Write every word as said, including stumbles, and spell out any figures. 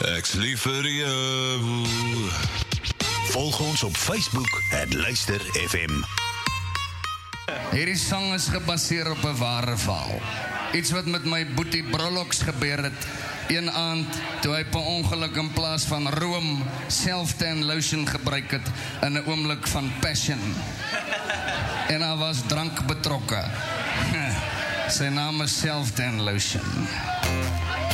Ek's lief vir jou. Volg ons op Facebook at Luister F M. Hierdie sang is gebaseer op 'n ware verhaal. Iets wat met my boetie Brollox gebeur het. Een aand, toe hy per ongeluk in plaas van room self-tan lotion gebruik het in 'n oomblik van passion. En daar was drank betrokke. Sy naam is self-tan lotion.